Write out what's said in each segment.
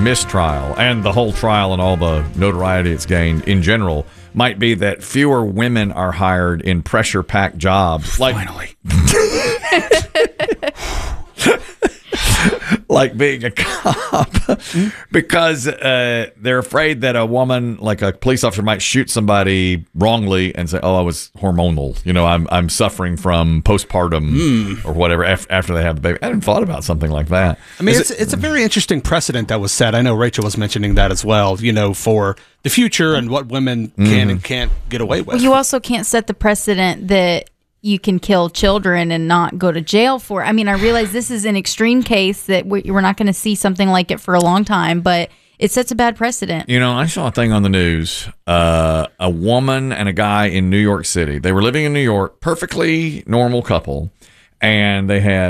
mistrial and the whole trial and all the notoriety it's gained in general might be that fewer women are hired in pressure-packed jobs. Finally. Like being a cop, because they're afraid that a woman, like a police officer, might shoot somebody wrongly and say, "Oh, I was hormonal. You know, I'm suffering from postpartum or whatever." After they have the baby, I hadn't thought about something like that. I mean, it's a very interesting precedent that was set. I know Rachel was mentioning that as well. You know, for the future and what women can and can't get away with. Well, you also can't set the precedent that you can kill children and not go to jail for. I mean, I realize this is an extreme case that we're not going to see something like it for a long time, but it sets a bad precedent. You know, I saw a thing on the news, a woman and a guy in New York City. They were living in New York, perfectly normal couple, and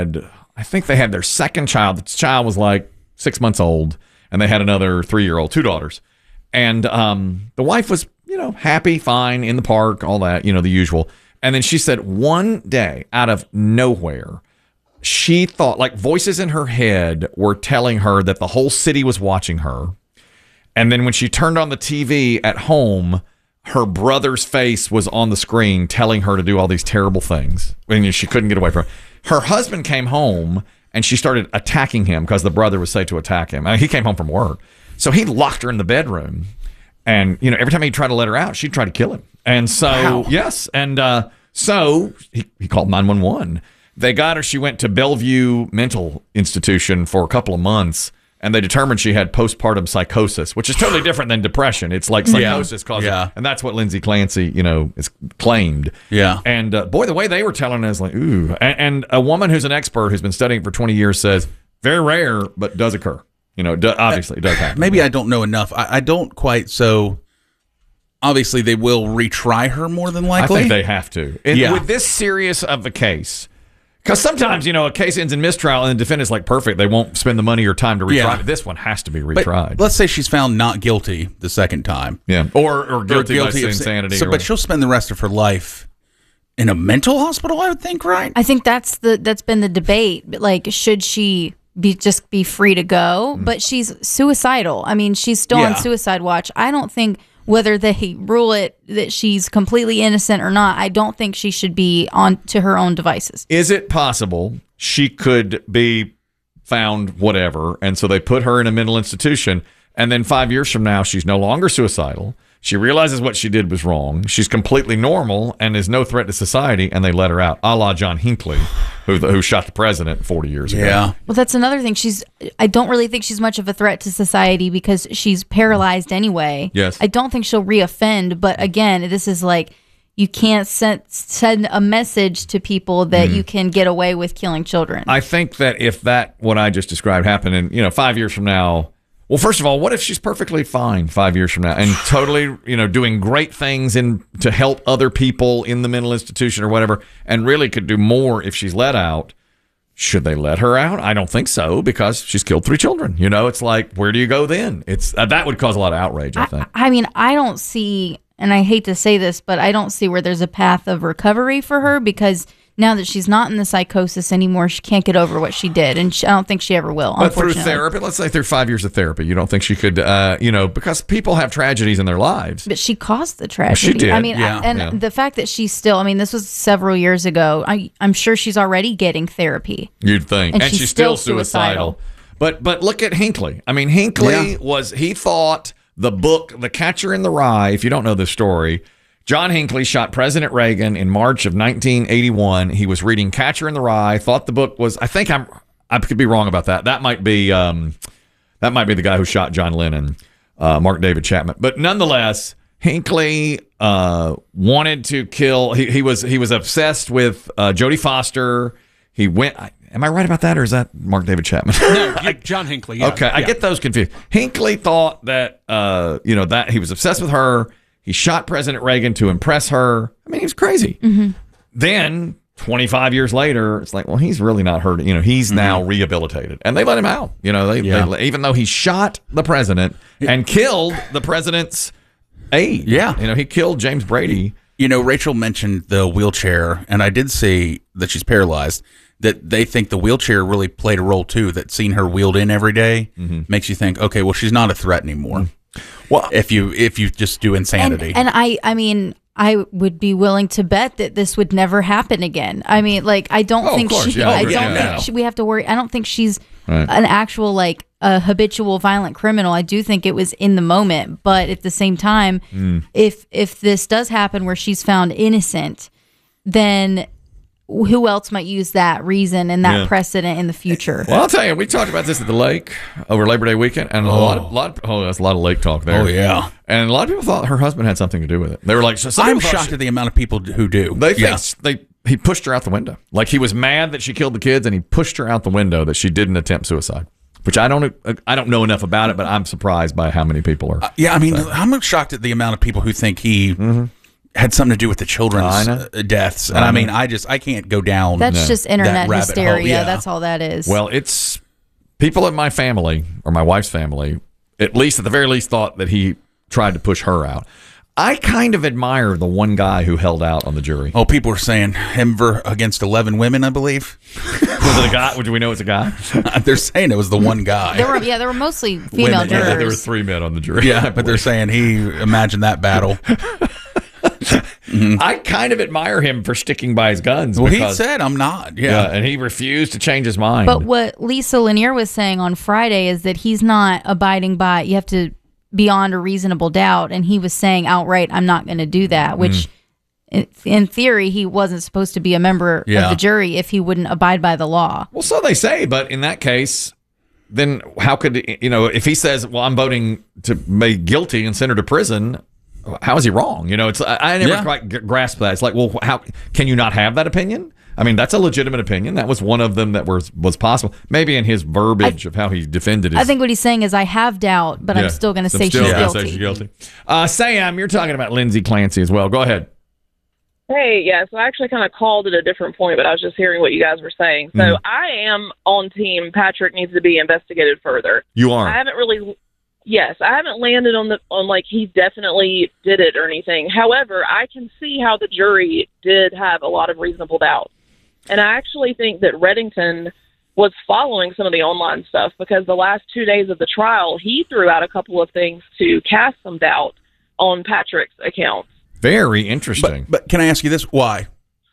I think they had their second child. The child was like 6 months old, and they had another 3-year-old, 2 daughters. And the wife was, you know, happy, fine, in the park, all that, you know, the usual. And then she said one day, out of nowhere, she thought, like, voices in her head were telling her that the whole city was watching her. And then when she turned on the TV at home, her brother's face was on the screen telling her to do all these terrible things. And she couldn't get away from it. Her husband came home, and she started attacking him because the brother was said to attack him. I mean, he came home from work. So he locked her in the bedroom. And, you know, every time he'd try to let her out, she'd try to kill him. And so, yes. And so he called 911. They got her. She went to Bellevue Mental Institution for a couple of months, and they determined she had postpartum psychosis, which is totally different than depression. It's like psychosis causes, and that's what Lindsay Clancy, you know, is claimed. Yeah. And boy, the way they were telling us, like, ooh. And a woman who's an expert who's been studying for 20 years says, very rare, but does occur. You know, obviously it does happen. Maybe I don't know enough. I don't quite. So obviously they will retry her more than likely. I think they have to. With this serious of a case, because sometimes, you know, a case ends in mistrial and the defendant's like, perfect, they won't spend the money or time to retry it. This one has to be retried. But let's say she's found not guilty the second time. Yeah. Or guilty by insanity. So, but she'll spend the rest of her life in a mental hospital, I would think, right? I think that's been the debate. Like, should she just be free to go? But she's suicidal. I mean, she's still on suicide watch. I don't think, whether they rule it that she's completely innocent or not, I don't think she should be on to her own devices. Is it possible she could be found whatever, and so they put her in a mental institution, and then 5 years from now she's no longer suicidal, she realizes what she did was wrong, she's completely normal and is no threat to society, and they let her out, a la John Hinckley, who shot the president 40 years ago. Yeah. Well, that's another thing. I don't really think she's much of a threat to society because she's paralyzed anyway. Yes. I don't think she'll reoffend, but again, this is like, you can't send a message to people that you can get away with killing children. I think that if what I just described happened in, you know, 5 years from now, well, first of all, what if she's perfectly fine 5 years from now and totally, you know, doing great things to help other people in the mental institution or whatever, and really could do more if she's let out? Should they let her out? I don't think so, because she's killed 3 children. You know, it's like, where do you go then? It's that would cause a lot of outrage, I think. I mean, I don't see, and I hate to say this, but I don't see where there's a path of recovery for her, because now that she's not in the psychosis anymore, she can't get over what she did, and I don't think she ever will. But through therapy, let's say through 5 years of therapy, you don't think she could, you know, because people have tragedies in their lives. But she caused the tragedy. Well, she did. I mean, the fact that she's still, I mean, this was several years ago. I'm sure she's already getting therapy. You'd think. And she's still suicidal. But look at Hinckley. I mean, Hinckley he thought the book, The Catcher in the Rye, if you don't know the story, John Hinckley shot President Reagan in March of 1981. He was reading Catcher in the Rye, thought the book was, I could be wrong about that. That might be the guy who shot John Lennon, Mark David Chapman. But nonetheless, Hinckley wanted to kill, he was obsessed with Jodie Foster. He went, am I right about that, or is that Mark David Chapman? No, John Hinckley. Yeah. Okay, I get those confused. Hinckley thought that, that he was obsessed with her. He shot President Reagan to impress her. I mean, he was crazy. Mm-hmm. Then, 25 years later, it's like, well, he's really not hurt. You know, he's now rehabilitated. And they let him out. You know, they even though he shot the president and killed the president's aide. Yeah. You know, he killed James Brady. You know, Rachel mentioned the wheelchair, and I did see that she's paralyzed. that they think the wheelchair really played a role too. That seeing her wheeled in every day makes you think, okay, well, she's not a threat anymore. Well, if you just do insanity, and I mean, I would be willing to bet that this would never happen again. I mean, like, I don't think we have to worry. I don't think she's an actual, like, a habitual violent criminal. I do think it was in the moment, but at the same time, if this does happen where she's found innocent, then who else might use that reason and that precedent in the future? Well, I'll tell you, we talked about this at the lake over Labor Day weekend, and that's a lot of lake talk there. Oh, yeah. And a lot of people thought her husband had something to do with it. They were like, I'm shocked at the amount of people who do. They think he pushed her out the window. Like, he was mad that she killed the kids, and he pushed her out the window that she didn't attempt suicide. Which I don't know enough about it, but I'm surprised by how many people are. I'm shocked at the amount of people who think he had something to do with the children's deaths. And I mean, I can't go down. That's just internet hysteria. Hole. Yeah. That's all that is. Well, it's people in my family, or my wife's family, at the very least, thought that he tried to push her out. I kind of admire the one guy who held out on the jury. Oh, people were saying him against 11 women, I believe. Was it a guy? Do we know it's a guy? They're saying it was the one guy. There were mostly female jurors. Yeah, there were 3 men on the jury. Yeah, but they're saying he imagined that battle. I kind of admire him for sticking by his guns. Well, he said, I'm not. Yeah. And he refused to change his mind. But what Lisa Lanier was saying on Friday is that he's not abiding by, you have to beyond a reasonable doubt. And he was saying outright, I'm not going to do that, which in theory, he wasn't supposed to be a member of the jury if he wouldn't abide by the law. Well, so they say, but in that case, then how could, if he says, well, I'm voting to be guilty and send her to prison, how is he wrong? I never quite grasp that. It's like, well, how can you not have that opinion? I mean, that's a legitimate opinion. That was one of them that was possible. Maybe in his verbiage of how he defended it. I think what he's saying is, I have doubt, but I'm still going to say she's guilty. Sam, you're talking about Lindsay Clancy as well. Go ahead. Hey, so I actually kind of called at a different point, but I was just hearing what you guys were saying. So I am on team Patrick needs to be investigated further. You are? I haven't landed on like he definitely did it or anything. However, I can see how the jury did have a lot of reasonable doubt. And I actually think that Reddington was following some of the online stuff, because the last 2 days of the trial, he threw out a couple of things to cast some doubt on Patrick's account. Very interesting. But can I ask you this? Why?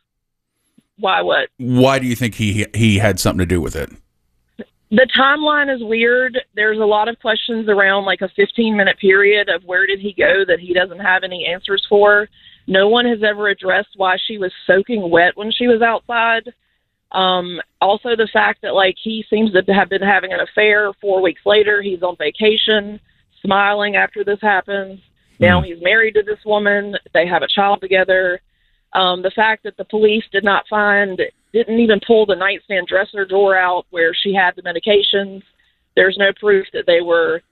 Why what? Why do you think he had something to do with it? The timeline is weird. There's a lot of questions around like a 15-minute period of where did he go that he doesn't have any answers for. No one has ever addressed why she was soaking wet when she was outside. Also, the fact that like he seems to have been having an affair 4 weeks later. He's on vacation, smiling after this happens. Now he's married to this woman. They have a child together. The fact that the police didn't even pull the nightstand dresser drawer out where she had the medications. There's no proof that they were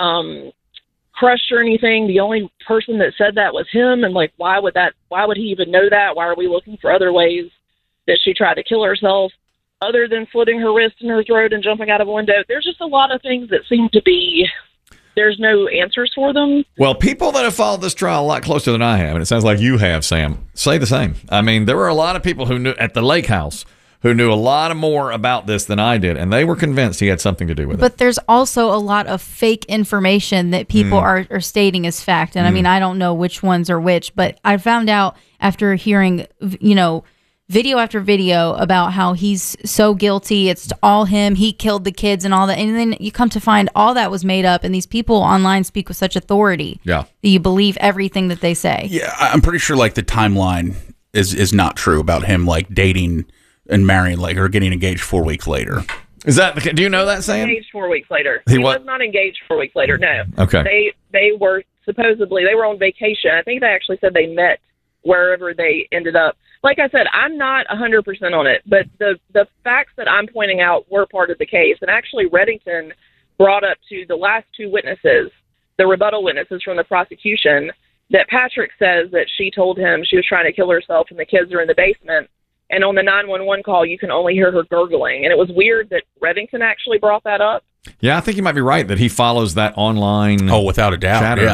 crushed or anything. The only person that said that was him. And like, why would he even know that? Why are we looking for other ways that she tried to kill herself other than slitting her wrist and her throat and jumping out of a window? There's just a lot of things that seem to be, there's no answers for them. Well, people that have followed this trial a lot closer than I have, and it sounds like you have, Sam, say the same. I mean, there were a lot of people who knew at the lake house who knew a lot more about this than I did, and they were convinced he had something to do with it. But there's also a lot of fake information that people are stating as fact. And I mean, I don't know which ones are which, but I found out after hearing, video after video about how he's so guilty. It's all him. He killed the kids and all that. And then you come to find all that was made up. And these people online speak with such authority that you believe everything that they say. Yeah, I'm pretty sure like the timeline is not true about him like dating and marrying or getting engaged 4 weeks later. Is that? Do you know that, Sam? Engaged 4 weeks later. He was not engaged 4 weeks later. No. Okay. They were supposedly on vacation. I think they actually said they met wherever they ended up. Like I said, I'm not 100% on it, but the facts that I'm pointing out were part of the case. And actually, Reddington brought up to the last two witnesses, the rebuttal witnesses from the prosecution, that Patrick says that she told him she was trying to kill herself and the kids are in the basement. And on the 911 call, you can only hear her gurgling. And it was weird that Reddington actually brought that up. Yeah, I think you might be right that he follows that online. Oh, without a doubt. Chatter. Yeah.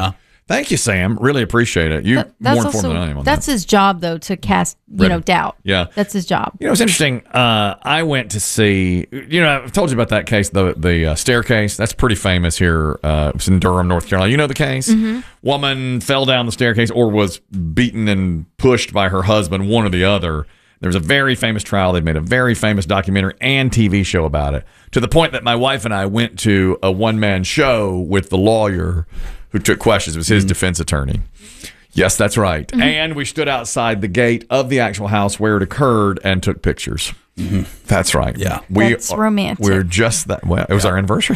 Thank you, Sam. Really appreciate it. You more informed than I am on that's his job, though, to cast doubt. Yeah, that's his job. It's interesting. I went to see. I've told you about that case, the staircase. That's pretty famous here. It was in Durham, North Carolina. You know the case. Mm-hmm. Woman fell down the staircase or was beaten and pushed by her husband, one or the other. There was a very famous trial. They've made a very famous documentary and TV show about it, to the point that my wife and I went to a one-man show with the lawyer who took questions. It was his defense attorney. Yes, that's right. Mm-hmm. And we stood outside the gate of the actual house where it occurred and took pictures. Mm-hmm. That's right. Yeah. That's romantic. We're just that. Well, it was our anniversary.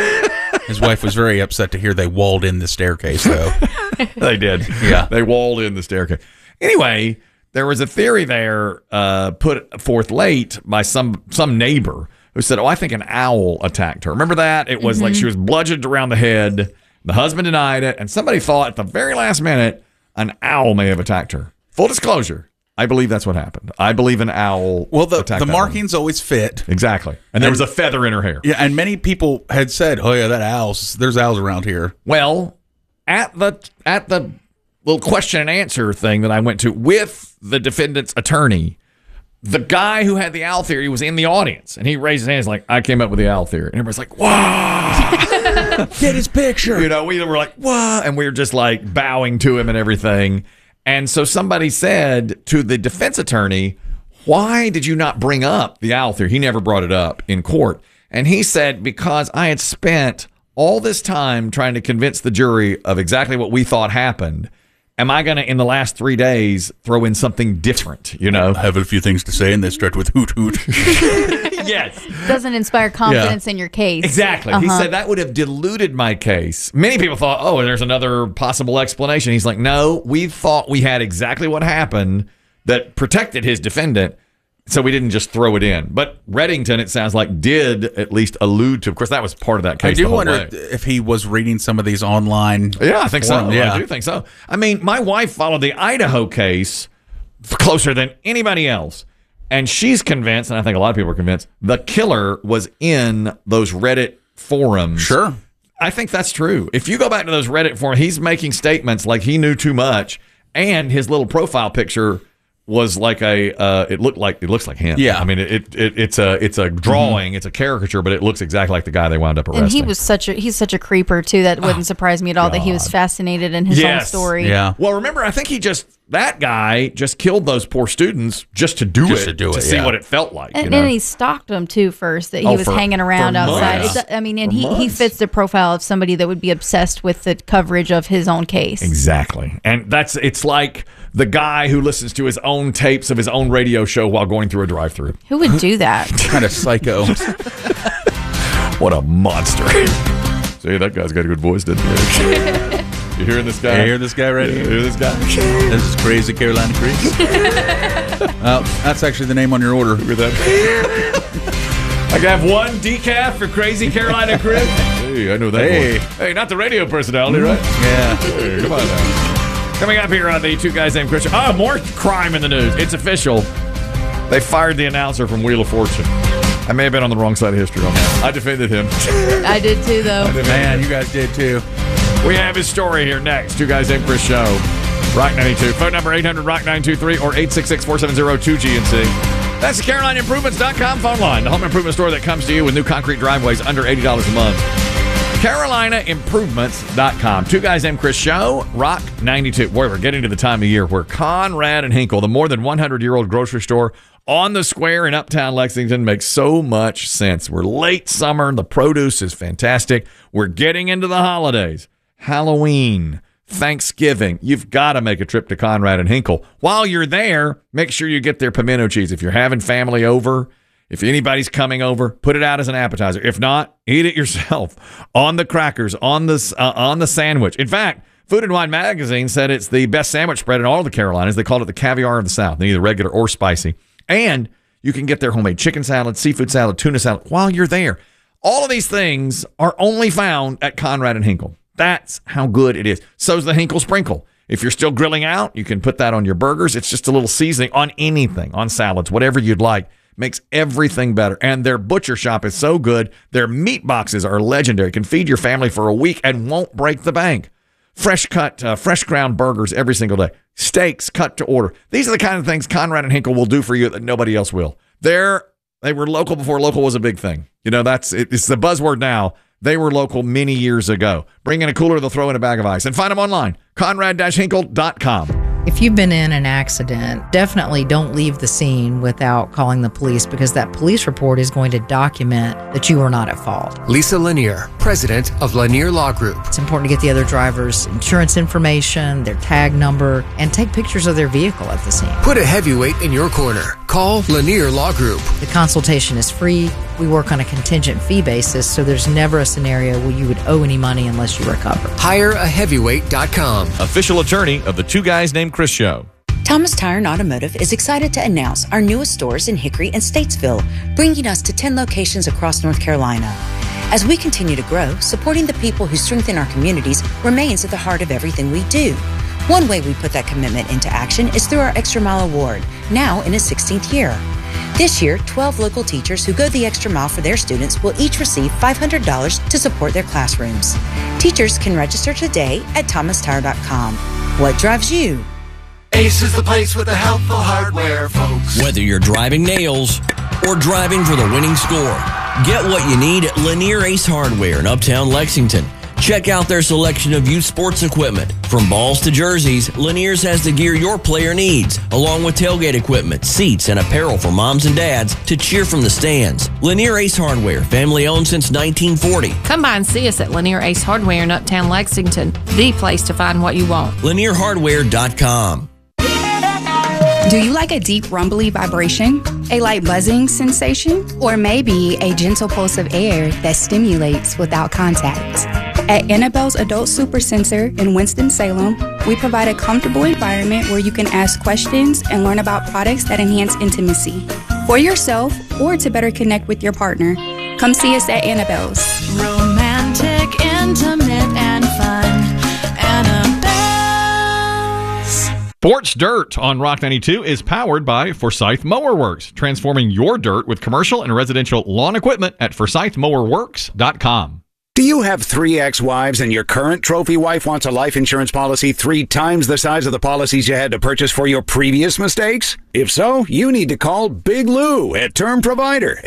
His wife was very upset to hear they walled in the staircase, though. They did. Yeah. They walled in the staircase. Anyway, there was a theory there put forth late by some neighbor who said, I think an owl attacked her. Remember that? It was like she was bludgeoned around the head. The husband denied it. And somebody thought at the very last minute an owl may have attacked her. Full disclosure, I believe that's what happened. I believe an owl attacked the markings always fit. Exactly. And there was a feather in her hair. Yeah, and many people had said, there's owls around here. Well, at the little question and answer thing that I went to with the defendant's attorney, the guy who had the owl theory was in the audience, and he raised his hand. He's like, I came up with the owl theory. And everybody's like, wow. Get his picture. We were like, what? And we were just like bowing to him and everything. And so somebody said to the defense attorney, why did you not bring up the owl theory? He never brought it up in court. And he said, because I had spent all this time trying to convince the jury of exactly what we thought happened. Am I going to, in the last 3 days, throw in something different, I have a few things to say, and they start with hoot hoot. Yes. Doesn't inspire confidence in your case. Exactly. He said that would have diluted my case. Many people thought, there's another possible explanation. He's like, no, we thought we had exactly what happened that protected his defendant, so we didn't just throw it in. But Reddington, it sounds like, did at least allude to. Of course, that was part of that case. I do wonder if he was reading some of these online. Yeah, I think forums. So. Yeah. I do think so. I mean, my wife followed the Idaho case closer than anybody else. And she's convinced, and I think a lot of people are convinced, the killer was in those Reddit forums. Sure. I think that's true. If you go back to those Reddit forums, he's making statements like he knew too much, and his little profile picture was like it looks like him. Yeah, I mean it's a drawing, it's a caricature, but it looks exactly like the guy they wound up arresting. And he's such a creeper too. That wouldn't surprise me at all. God. That he was fascinated in his own story. Yeah. Well, remember, I think that guy just killed those poor students just to do it, to see what it felt like. And then he stalked them too first. That he was hanging around outside. He fits the profile of somebody that would be obsessed with the coverage of his own case. Exactly, and it's like the guy who listens to his own tapes of his own radio show while going through a drive-thru. Who would do that? Kind of psycho. What a monster. See, that guy's got a good voice, doesn't he? You hearing this guy? You hear this guy right here? You hear this guy? This is Crazy Carolina Chris. That's actually the name on your order. Look at that. I can have one decaf for Crazy Carolina Chris. Hey, I know that voice. Hey, not the radio personality, right? Yeah. Hey, come on now. Coming up here on the Two Guys Named Christian. Oh, more crime in the news. It's official. They fired the announcer from Wheel of Fortune. I may have been on the wrong side of history on that. I defended him. I did too, though. Man, you guys did too. We have his story here next. Two Guys Named Chris Show. Rock 92. Phone number 800-ROCK-923 or 866-470-2GNC. That's the CarolinaImprovements.com phone line. The home improvement store that comes to you with new concrete driveways under $80 a month. CarolinaImprovements.com. Two Guys Named Chris Show, Rock 92. Boy, we're getting to the time of year where Conrad and Hinkle, the more than 100-year-old grocery store on the square in Uptown Lexington, makes so much sense. We're late summer. The produce is fantastic. We're getting into the holidays. Halloween, Thanksgiving. You've got to make a trip to Conrad and Hinkle. While you're there, make sure you get their pimento cheese. If you're having family over, if anybody's coming over, put it out as an appetizer. If not, eat it yourself on the crackers, on the sandwich. In fact, Food and Wine Magazine said it's the best sandwich spread in all of the Carolinas. They called it the caviar of the South, either regular or spicy. And you can get their homemade chicken salad, seafood salad, tuna salad while you're there. All of these things are only found at Conrad and Hinkle. That's how good it is. So's the Hinkle Sprinkle. If you're still grilling out, you can put that on your burgers. It's just a little seasoning on anything, on salads, whatever you'd like. Makes everything better. And their butcher shop is so good. Their meat boxes are legendary. Can feed your family for a week and won't break the bank. fresh cut, fresh ground burgers every single day. Steaks cut to order. These are the kind of things Conrad and Hinkle will do for you that nobody else will. They were local before local was a big thing. You know, it's the buzzword now. They were local many years ago. Bring in a cooler, they'll throw in a bag of ice. And find them online, conrad-hinkle.com. If you've been in an accident, definitely don't leave the scene without calling the police, because that police report is going to document that you were not at fault. Lisa Lanier, president of Lanier Law Group. It's important to get the other driver's insurance information, their tag number, and take pictures of their vehicle at the scene. Put a heavyweight in your corner. Call Lanier Law Group. The consultation is free. We work on a contingent fee basis, so there's never a scenario where you would owe any money unless you recover. HireAheavyweight.com. Official attorney of the Two Guys Named Chris show. Thomas Tire and Automotive is excited to announce our newest stores in Hickory and Statesville, bringing us to 10 locations across North Carolina. As we continue to grow, supporting the people who strengthen our communities remains at the heart of everything we do. One way we put that commitment into action is through our Extra Mile Award, now in its 16th year. This year, 12 local teachers who go the extra mile for their students will each receive $500 to support their classrooms. Teachers can register today at thomastire.com. What drives you? Ace is the place with the helpful hardware, folks. Whether you're driving nails or driving for the winning score, get what you need at Lanier Ace Hardware in Uptown Lexington. Check out their selection of youth sports equipment. From balls to jerseys, Lanier's has the gear your player needs, along with tailgate equipment, seats, and apparel for moms and dads to cheer from the stands. Lanier Ace Hardware, family owned since 1940. Come by and see us at Lanier Ace Hardware in Uptown Lexington, the place to find what you want. LanierHardware.com. Do you like a deep rumbly vibration, a light buzzing sensation, or maybe a gentle pulse of air that stimulates without contact? At Annabelle's Adult Super Center in Winston-Salem, we provide a comfortable environment where you can ask questions and learn about products that enhance intimacy. For yourself or to better connect with your partner, come see us at Annabelle's. Romantic, intimate, and fun. Annabelle's. Sports Dirt on Rock 92 is powered by Forsyth Mower Works, transforming your dirt with commercial and residential lawn equipment at ForsythMowerWorks.com. Do you have 3 ex-wives and your current trophy wife wants a life insurance policy 3 times the size of the policies you had to purchase for your previous mistakes? If so, you need to call Big Lou at Term Provider,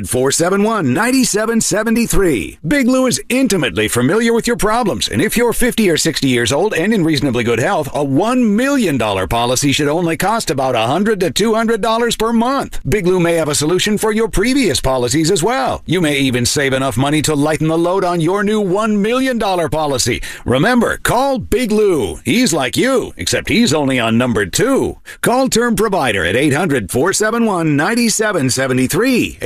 800-471-9773. Big Lou is intimately familiar with your problems, and if you're 50 or 60 years old and in reasonably good health, a $1 million policy should only cost about $100 to $200 per month. Big Lou may have a solution for your previous policies as well. You may even save enough money to lighten the load on your new $1 million policy. Remember, call Big Lou. He's like you, except he's only on number 2. Call Term Provider at 800-471-9773.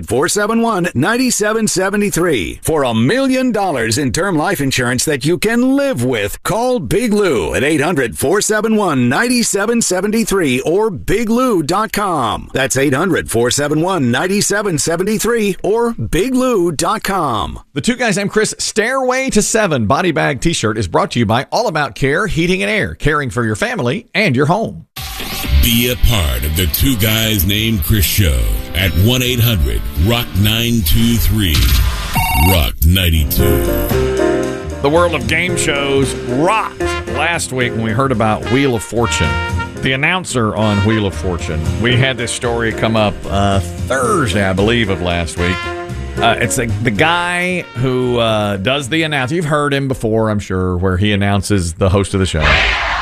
800-471-9773. For $1 million in term life insurance that you can live with, call Big Lou at 800-471-9773 or biglou.com. That's 800-471-9773 or biglou.com. The Two Guys Named Chris Stairway to 7 body bag t-shirt is brought to you by All About Care Heating and Air, caring for your family and your home. Be a part of the Two Guys Named Chris show at 1-800-ROCK-923. Rock 92. The world of game shows rocked last week when we heard about Wheel of Fortune. The announcer on Wheel of Fortune. We had this story come up Thursday, I believe, of last week. It's the guy who does the announce. You've heard him before, I'm sure, where he announces the host of the show.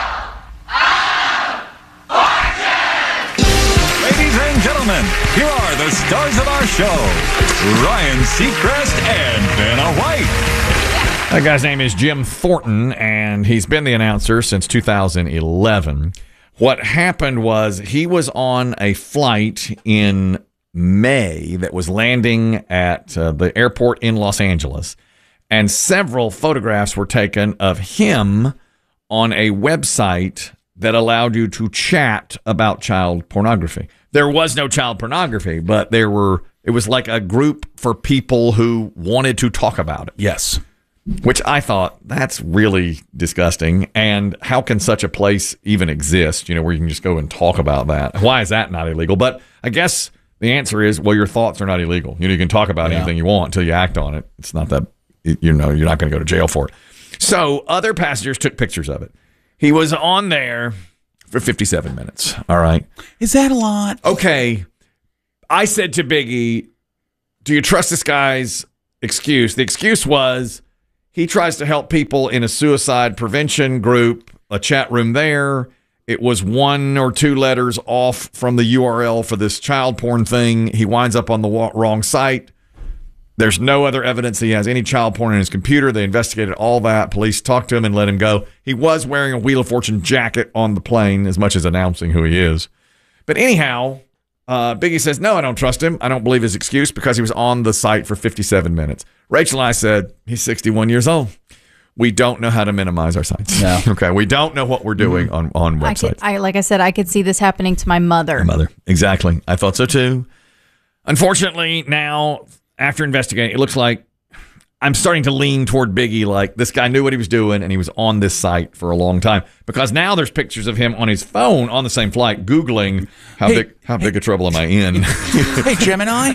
Ladies and gentlemen, here are the stars of our show, Ryan Seacrest and Vanna White. That guy's name is Jim Thornton, and he's been the announcer since 2011. What happened was he was on a flight in May that was landing at the airport in Los Angeles, and several photographs were taken of him on a website that allowed you to chat about child pornography. There was no child pornography, but it was like a group for people who wanted to talk about it. Yes. Which I thought, that's really disgusting. And how can such a place even exist, where you can just go and talk about that? Why is that not illegal? But I guess the answer is, well, your thoughts are not illegal. You can talk about anything you want until you act on it. It's not that, you're not going to go to jail for it. So other passengers took pictures of it. He was on there for 57 minutes. All right. Is that a lot? Okay. I said to Biggie, do you trust this guy's excuse? The excuse was he tries to help people in a suicide prevention group, a chat room there. It was 1 or 2 letters off from the URL for this child porn thing. He winds up on the wrong site. There's no other evidence he has any child porn in his computer. They investigated all that. Police talked to him and let him go. He was wearing a Wheel of Fortune jacket on the plane, as much as announcing who he is. But anyhow, Biggie says, no, I don't trust him. I don't believe his excuse because he was on the site for 57 minutes. Rachel and I said, he's 61 years old. We don't know how to minimize our sites. No. Okay, we don't know what we're doing on websites. Like I said, I could see this happening to my mother. Exactly. I thought so too. Unfortunately, now, after investigating, it looks like I'm starting to lean toward Biggie, like this guy knew what he was doing and he was on this site for a long time. Because now there's pictures of him on his phone on the same flight, Googling how big a trouble am I in. Hey, Gemini,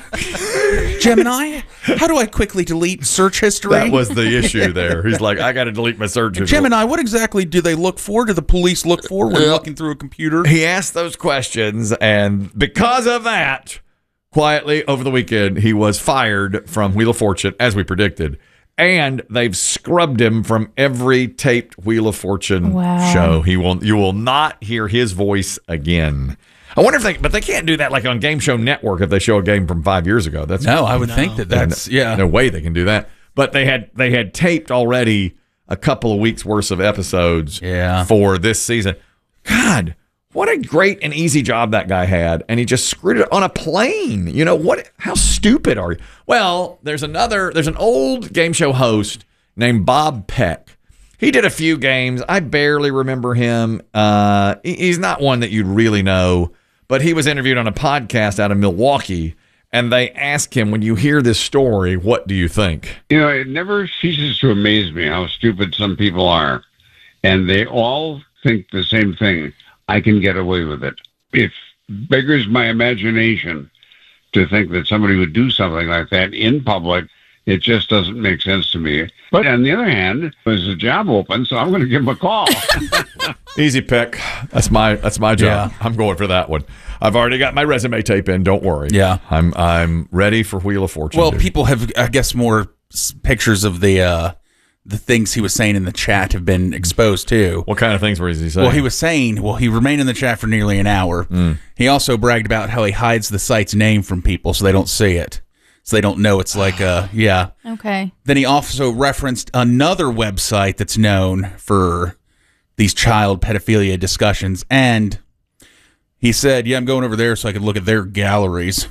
how do I quickly delete search history? That was the issue there. He's like, I got to delete my search history. Gemini, what exactly do they look for? Do the police look for when looking through a computer? He asked those questions, and because of that, quietly over the weekend, he was fired from Wheel of Fortune, as we predicted. And they've scrubbed him from every taped Wheel of Fortune show. You will not hear his voice again. I wonder if but they can't do that like on Game Show Network if they show a game from 5 years ago. I would think that's no way they can do that. But they had taped already a couple of weeks worth of episodes for this season. God, what a great and easy job that guy had, and he just screwed it on a plane. You know what? How stupid are you? Well, there's an old game show host named Bob Peck. He did a few games. I barely remember him. He's not one that you'd really know, but he was interviewed on a podcast out of Milwaukee, and they asked him, when you hear this story, what do you think? You know, it never ceases to amaze me how stupid some people are, and they all think the same thing. I can get away with it. It beggars my imagination to think that somebody would do something like that in public. It just doesn't make sense to me. But on the other hand, there's a job open, so I'm going to give him a call. Easy pick. That's my job. Yeah. I'm going for that one. I've already got my resume tape in. Don't worry. Yeah, I'm ready for Wheel of Fortune. Well, people have, I guess, more pictures of the things he was saying in the chat have been exposed too. What kind of things was he saying? Well, he was saying, he remained in the chat for nearly an hour. He also bragged about how he hides the site's name from people so they don't see it. So they don't know it's like Okay. Then he also referenced another website that's known for these child pedophilia discussions. And he said, I'm going over there so I could look at their galleries.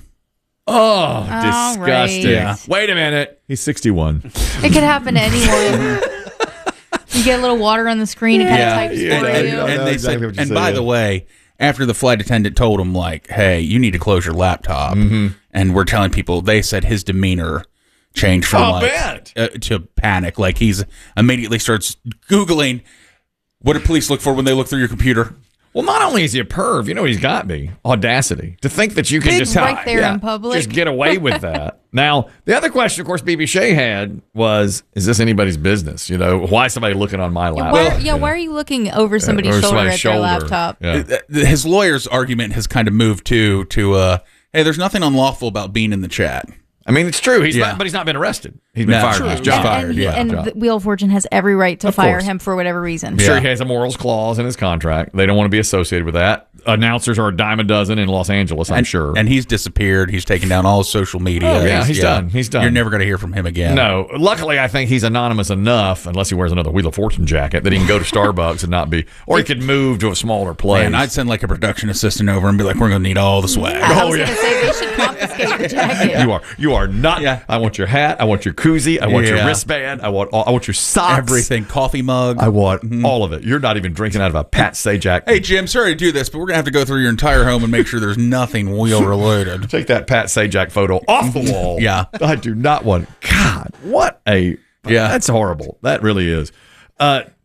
Oh, disgusting. Right. Yeah. Wait a minute. He's 61. It could happen to anyone. You get a little water on the screen and kind of types for you. And they said, and by the way, after the flight attendant told him, like, hey, you need to close your laptop. And we're telling people, they said his demeanor changed from to panic. Like, he's immediately starts Googling, what do police look for when they look through your computer? Well, not only is he a perv, you know what he's got me? Audacity. To think that you can just right there in public. Just get away with that. Now, the other question, of course, BB Shea had was, is this anybody's business? You know, why is somebody looking on my laptop? Why are you looking over somebody's shoulder at their laptop? Yeah. His lawyer's argument has kind of moved to hey, there's nothing unlawful about being in the chat. I mean, it's true. But he's not been arrested. He's been fired from his job. And the Wheel of Fortune has every right to fire him for whatever reason. I'm sure he has a morals clause in his contract. They don't want to be associated with that. Announcers are a dime a dozen in Los Angeles, I'm sure. And he's disappeared. He's taken down all his social media. Oh, yeah, he's done. He's done. You're never going to hear from him again. No. Luckily, I think he's anonymous enough, unless he wears another Wheel of Fortune jacket, that he can go to Starbucks and not be, or he could move to a smaller place. And I'd send like a production assistant over and be like, we're going to need all the swag. I was going to say they should confiscate the jacket. You are not. Yeah. I want your hat. I want your koozie. I want your wristband. I want your socks. Everything. Coffee mug. I want all of it. You're not even drinking out of a Pat Sajak. Hey, Jim, sorry to do this, but we're going to have to go through your entire home and make sure there's nothing wheel related. Take that Pat Sajak photo off the wall. Yeah. I do not want. God, what a. Yeah. That's horrible. That really is.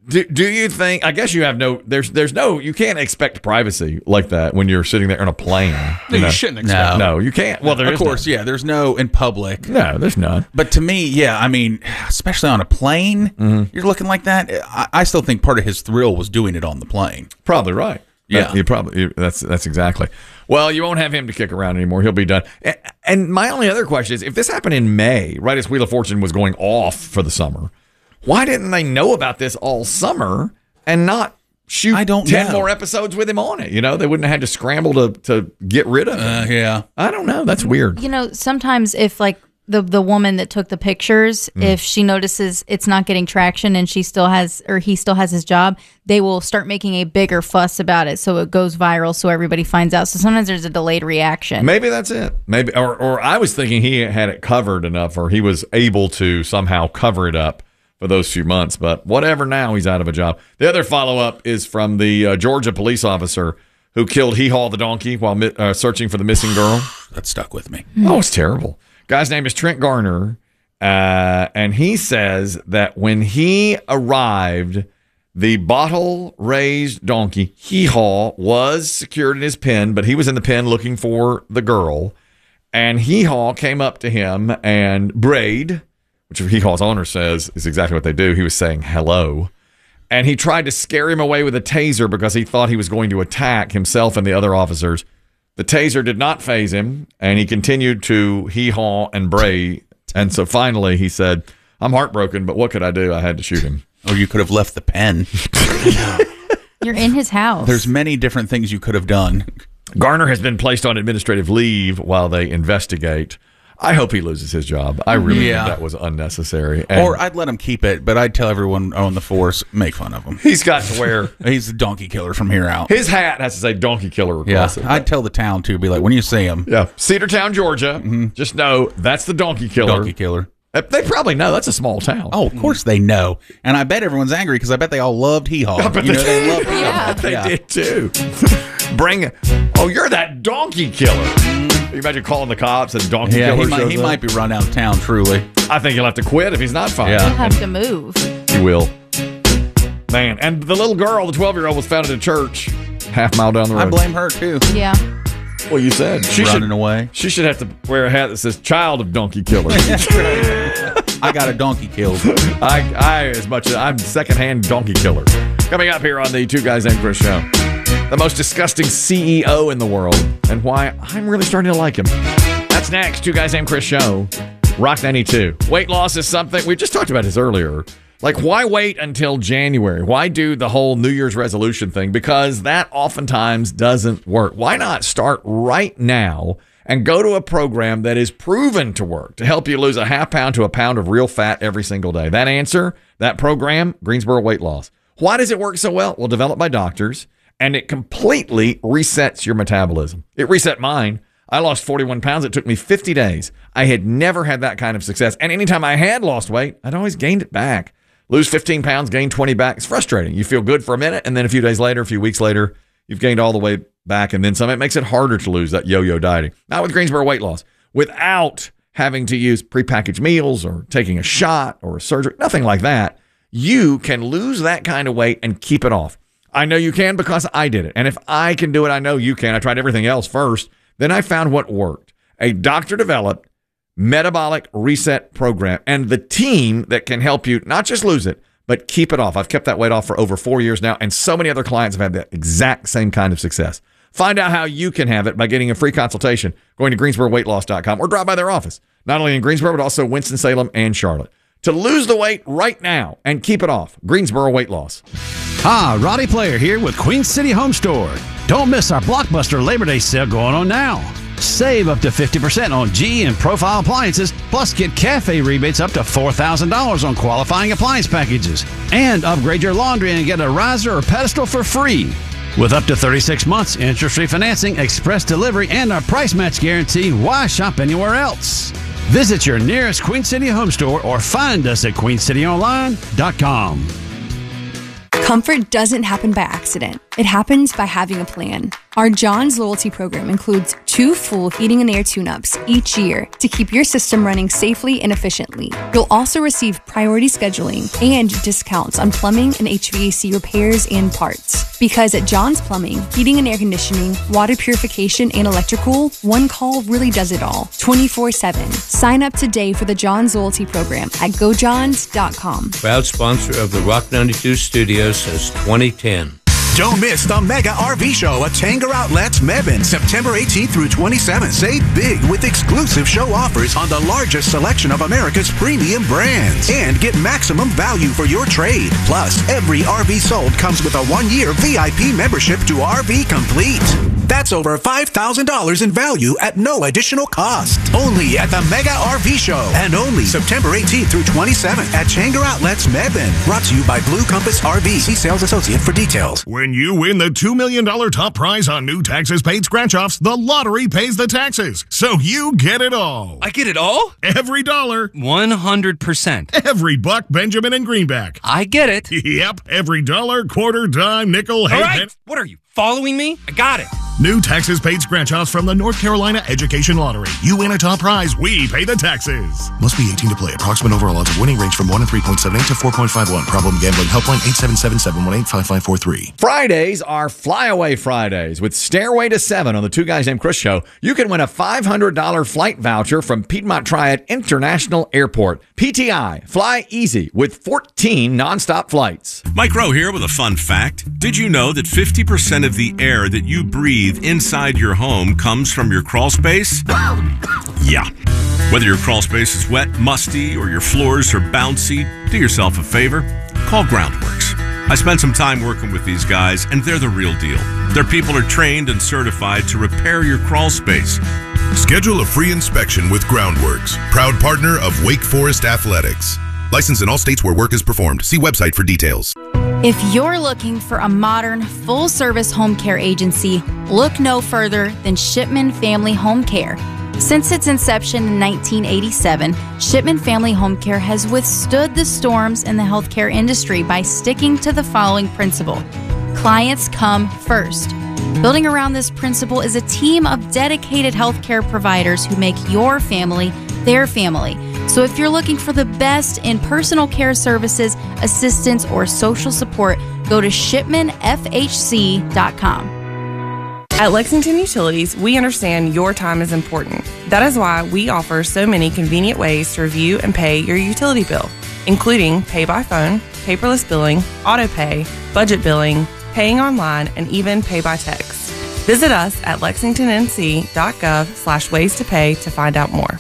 Do you think? I guess you have no. There's no. You can't expect privacy like that when you're sitting there on a plane. You shouldn't expect. No, you can't. Well, of course, there's no in public. No, there's none. But to me, yeah, I mean, especially on a plane, you're looking like that. I still think part of his thrill was doing it on the plane. Probably right. Yeah, that's exactly. Well, you won't have him to kick around anymore. He'll be done. And my only other question is, if this happened in May, right as Wheel of Fortune was going off for the summer, why didn't they know about this all summer and not shoot 10 more episodes with him on it? You know, they wouldn't have had to scramble to get rid of him. Yeah. I don't know. That's weird. You know, sometimes if like the woman that took the pictures, if she notices it's not getting traction and he still has his job, they will start making a bigger fuss about it so it goes viral so everybody finds out. So sometimes there's a delayed reaction. Maybe that's it. Maybe or I was thinking he had it covered enough, or he was able to somehow cover it up for those few months. But whatever, now he's out of a job. The other follow-up is from the Georgia police officer who killed Hee-Haw the donkey while searching for the missing girl. That stuck with me. Oh, it's terrible. Guy's name is Trent Garner, and he says that when he arrived, the bottle-raised donkey, Hee-Haw, was secured in his pen, but he was in the pen looking for the girl. And Hee-Haw came up to him and brayed, which Hee-Haw's owner says is exactly what they do. He was saying hello. And he tried to scare him away with a taser because he thought he was going to attack himself and the other officers. The taser did not faze him, and he continued to hee-haw and bray. And so finally he said, I'm heartbroken, but what could I do? I had to shoot him. Or you could have left the pen. You're in his house. There's many different things you could have done. Garner has been placed on administrative leave while they investigate. I hope he loses his job. I really think that was unnecessary. And or I'd let him keep it, but I'd tell everyone on the force, make fun of him. He's got to wear... He's the donkey killer from here out. His hat has to say donkey killer across it. I'd tell the town, too, be like, when you see him... Yeah, Cedartown, Georgia, just know that's the donkey killer. Donkey killer. They probably know. That's a small town. Oh, of course they know. And I bet everyone's angry because I bet they all loved Hee-Haw. They loved Hee-Haw. They did, too. You're that donkey killer. You imagine calling the cops and donkey killer he might be run out of town, truly. I think he'll have to quit if he's not fired. He'll have to move. He will. Man, and the little girl, the 12-year-old, was found in a church half-mile down the road. I blame her, too. Yeah. Well, you said. Running away. She should have to wear a hat that says child of donkey killer. I got a donkey killed. I'm secondhand donkey killer. Coming up here on the Two Guys Named Chris show. The most disgusting CEO in the world, and why I'm really starting to like him. That's next. Two Guys Named Chris show. Rock 92. Weight loss is something we just talked about this earlier. Like, why wait until January? Why do the whole New Year's resolution thing? Because that oftentimes doesn't work. Why not start right now and go to a program that is proven to work to help you lose a half pound to a pound of real fat every single day? That program, Greensboro Weight Loss. Why does it work so well? Well, developed by doctors. And it completely resets your metabolism. It reset mine. I lost 41 pounds. It took me 50 days. I had never had that kind of success. And anytime I had lost weight, I'd always gained it back. Lose 15 pounds, gain 20 back. It's frustrating. You feel good for a minute, and then a few days later, a few weeks later, you've gained all the way back, and then some. It makes it harder to lose, that yo-yo dieting. Not with Greensboro Weight Loss. Without having to use prepackaged meals or taking a shot or a surgery, nothing like that. You can lose that kind of weight and keep it off. I know you can because I did it. And if I can do it, I know you can. I tried everything else first. Then I found what worked. A doctor-developed metabolic reset program and the team that can help you not just lose it, but keep it off. I've kept that weight off for over 4 years now, and so many other clients have had that exact same kind of success. Find out how you can have it by getting a free consultation, going to GreensboroWeightLoss.com or drop by their office, not only in Greensboro, but also Winston-Salem and Charlotte. To lose the weight right now and keep it off, Greensboro Weight Loss. Hi, Roddy Player here with Queen City Home Store. Don't miss our Blockbuster Labor Day sale going on now. Save up to 50% on GE and Profile appliances, plus get cafe rebates up to $4,000 on qualifying appliance packages. And upgrade your laundry and get a riser or pedestal for free. With up to 36 months, interest-free financing, express delivery, and our price match guarantee, why shop anywhere else? Visit your nearest Queen City Home Store or find us at queencityonline.com. Comfort doesn't happen by accident. It happens by having a plan. Our John's loyalty program includes 2 full heating and air tune-ups each year to keep your system running safely and efficiently. You'll also receive priority scheduling and discounts on plumbing and HVAC repairs and parts. Because at John's Plumbing, heating and air conditioning, water purification, and electrical, one call really does it all, 24/7. Sign up today for the John's loyalty program at gojohns.com. Proud sponsor of the Rock 92 Studios since 2010. Don't miss the Mega RV Show at Tanger Outlets Mebane, September 18th through 27th. Save big with exclusive show offers on the largest selection of America's premium brands. And get maximum value for your trade. Plus, every RV sold comes with a 1-year VIP membership to RV Complete. That's over $5,000 in value at no additional cost. Only at the Mega RV Show. And only September 18th through 27th at Tanger Outlets Mebane. Brought to you by Blue Compass RV. See sales associate for details. When you win the $2 million top prize on new taxes paid scratch-offs, the lottery pays the taxes. So you get it all. I get it all? Every dollar. 100%. Every buck, Benjamin, and greenback. I get it. Yep. Every dollar, quarter, dime, nickel, all right. What are you, following me? I got it. New taxes paid scratch-offs from the North Carolina Education Lottery. You win a top prize, we pay the taxes. Must be 18 to play. Approximate overall odds of winning range from 1 in 3.78 to 4.51. Problem gambling. Helpline 877-718-5543. Fridays are Flyaway Fridays with Stairway to 7 on the Two Guys Named Chris show. You can win a $500 flight voucher from Piedmont Triad International Airport. PTI, fly easy with 14 nonstop flights. Mike Rowe here with a fun fact. Did you know that 50% of the air that you breathe inside your home comes from your crawl space? Yeah. Whether your crawl space is wet, musty, or your floors are bouncy, do yourself a favor. Call Groundworks. I spent some time working with these guys, and they're the real deal. Their people are trained and certified to repair your crawl space. Schedule a free inspection with Groundworks, proud partner of Wake Forest Athletics. Licensed in all states where work is performed. See website for details. If you're looking for a modern, full-service home care agency, look no further than Shipman Family Home Care. Since its inception in 1987, Shipman Family Home Care has withstood the storms in the healthcare industry by sticking to the following principle: clients come first. Building around this principle is a team of dedicated healthcare providers who make your family their family. So if you're looking for the best in personal care services, assistance, or social support, go to shipmanfhc.com. At Lexington Utilities, we understand your time is important. That is why we offer so many convenient ways to review and pay your utility bill, including pay by phone, paperless billing, auto pay, budget billing, paying online, and even pay by text. Visit us at lexingtonnc.gov/ways to pay to find out more.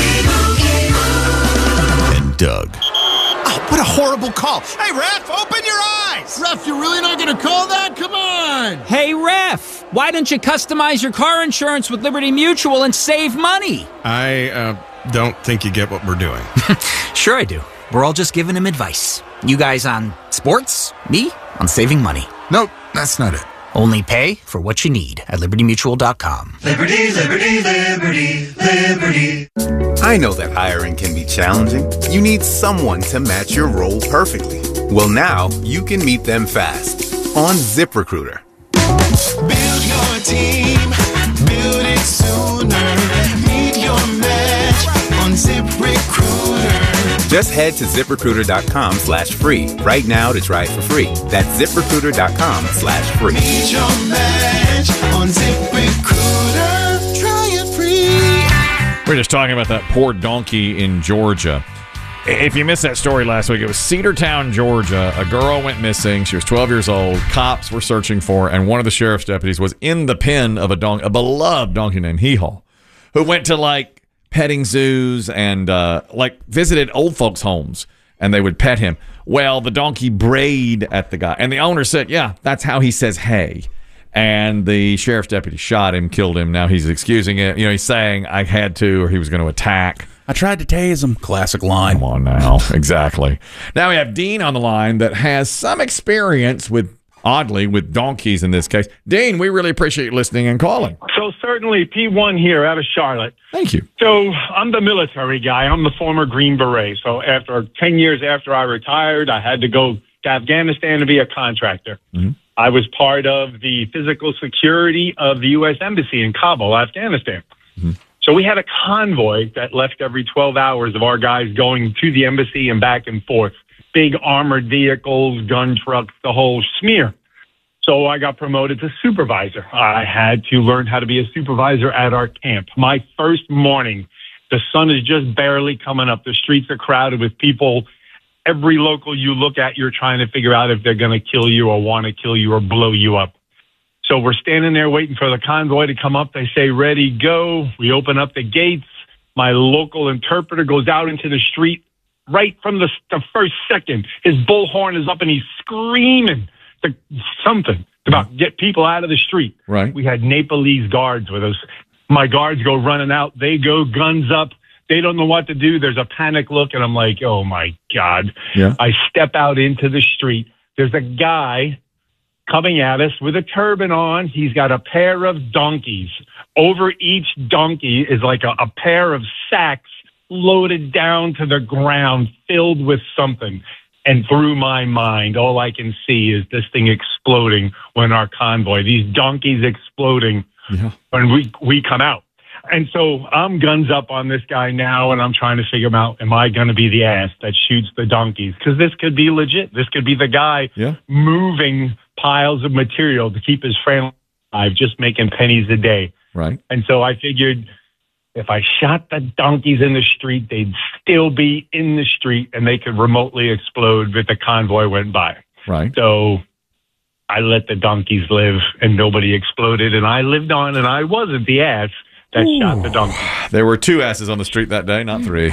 Doug. Oh, what a horrible call. Hey, ref, open your eyes. Ref, you're really not going to call that? Come on. Hey, ref, why don't you customize your car insurance with Liberty Mutual and save money? I don't think you get what we're doing. Sure I do. We're all just giving him advice. You guys on sports, me on saving money. Nope, that's not it. Only pay for what you need at libertymutual.com. Liberty, liberty, liberty, liberty. I know that hiring can be challenging. You need someone to match your role perfectly. Well, now you can meet them fast on ZipRecruiter. Build your team, build it sooner. Meet your match on ZipRecruiter. Just head to ZipRecruiter.com/free right now to try it for free. That's ZipRecruiter.com/free. Meet your match on ZipRecruiter. Try it free. We're just talking about that poor donkey in Georgia. If you missed that story last week, it was Cedartown, Georgia. A girl went missing. She was 12 years old. Cops were searching for her, and one of the sheriff's deputies was in the pen of a beloved donkey named Hee-Haw, who went to, like, petting zoos and, visited old folks' homes, and they would pet him. Well, the donkey brayed at the guy, and the owner said, yeah, that's how he says hey. And the sheriff's deputy shot him, killed him. Now he's excusing it. You know, he's saying, I had to, or he was going to attack. I tried to tase him. Classic line. Come on now. Exactly. Now we have Dean on the line that has some experience with donkeys in this case. Dean, we really appreciate you listening and calling. So certainly P1 here out of Charlotte. Thank you. So I'm the military guy. I'm the former Green Beret. So after 10 years after I retired, I had to go to Afghanistan to be a contractor. Mm-hmm. I was part of the physical security of the U.S. Embassy in Kabul, Afghanistan. Mm-hmm. So we had a convoy that left every 12 hours of our guys going to the embassy and back and forth. Big armored vehicles, gun trucks, the whole smear. So I got promoted to supervisor. I had to learn how to be a supervisor at our camp. My first morning, the sun is just barely coming up. The streets are crowded with people. Every local you look at, you're trying to figure out if they're going to kill you or want to kill you or blow you up. So we're standing there waiting for the convoy to come up. They say, ready, go. We open up the gates. My local interpreter goes out into the street right from the first second. His bullhorn is up and he's screaming something about get people out of the street. Right. We had Nepalese guards with us. My guards go running out. They go guns up. They don't know what to do. There's a panic look, and I'm like, oh, my God. Yeah. I step out into the street. There's a guy coming at us with a turban on. He's got a pair of donkeys. Over each donkey is like a pair of sacks loaded down to the ground, filled with something. And through my mind, all I can see is this thing exploding when our convoy, these donkeys exploding when we come out. And so I'm guns up on this guy now, and I'm trying to figure out, am I going to be the ass that shoots the donkeys? Because this could be legit. This could be the guy moving piles of material to keep his family alive, just making pennies a day. Right. And so I figured if I shot the donkeys in the street, they'd still be in the street and they could remotely explode if the convoy went by. Right. So I let the donkeys live and nobody exploded, and I lived on, and I wasn't the ass that shot the donkey. There were 2 asses on the street that day, not 3.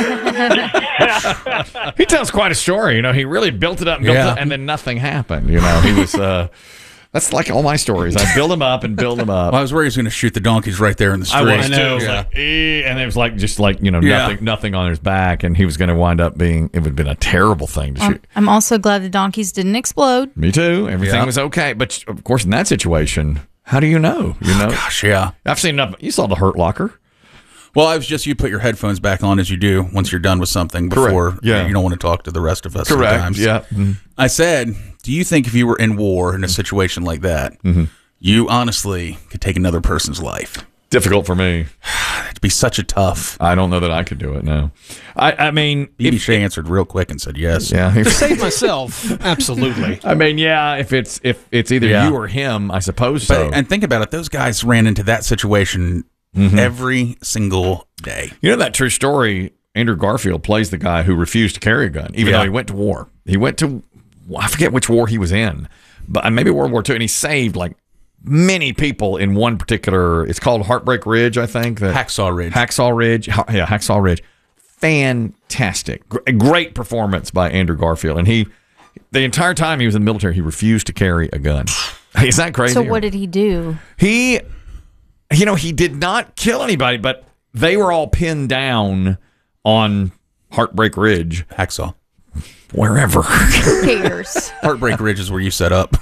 He tells quite a story. You know, he really built it up and built it up, and then nothing happened. You know, he was... That's like all my stories. I build them up and build them up. Well, I was worried he was going to shoot the donkeys right there in the street. I was too. It was like, and it was like just like nothing on his back, and he was going to wind up being. It would have been a terrible thing to shoot. I'm also glad the donkeys didn't explode. Me too. Everything was okay, but of course, in that situation, how do you know? You know, gosh, yeah. I've seen enough. You saw the Hurt Locker. Well, it was just you put your headphones back on as you do once you're done with something before you don't want to talk to the rest of us. Correct. Sometimes. Yeah. Mm-hmm. I said, do you think if you were in war in a situation like that, you honestly could take another person's life? Difficult for me. It'd be such a tough. I don't know that I could do it now. I mean, BBC answered real quick and said yes. Yeah. To save myself, absolutely. I mean, yeah. If it's either you or him, I suppose so. And think about it; those guys ran into that situation every single day. You know that true story. Andrew Garfield plays the guy who refused to carry a gun, even though he went to war. He went to, I forget which war he was in, but maybe World War II, and he saved like many people in one particular. It's called Heartbreak Ridge, I think. Hacksaw Ridge. Hacksaw Ridge. Yeah, Hacksaw Ridge. Fantastic, great performance by Andrew Garfield, and the entire time he was in the military, he refused to carry a gun. Is that crazy? So what did he do? He did not kill anybody, but they were all pinned down on Heartbreak Ridge. Hacksaw. Wherever. Who cares? Heartbreak Ridge is where you set up.